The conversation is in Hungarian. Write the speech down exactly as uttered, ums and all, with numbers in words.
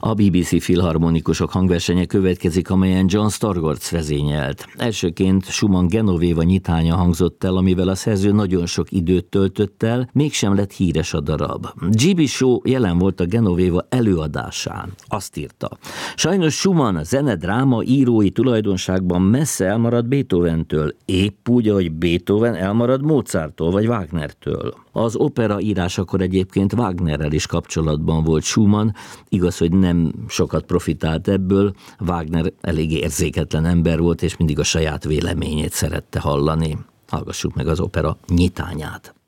A bé bé cé filharmonikusok hangversenye következik, amelyen John Stargard vezényelt. Elsőként Schumann Genovéva nyitánya hangzott el, amivel a szerző nagyon sok időt töltött el, mégsem lett híres a darab. gé bé Shaw jelen volt a Genovéva előadásán. Azt írta: sajnos Schumann a zene-dráma írói tulajdonságban messze elmarad Beethoventől, épp úgy, ahogy Beethoven elmarad Mozarttól vagy Wagnertől. Az opera írásakor egyébként Wagnerrel is kapcsolatban volt Schumann, igaz, hogy nem sokat profitált ebből, Wagner elég érzéketlen ember volt, és mindig a saját véleményét szerette hallani. Hallgassuk meg az opera nyitányát.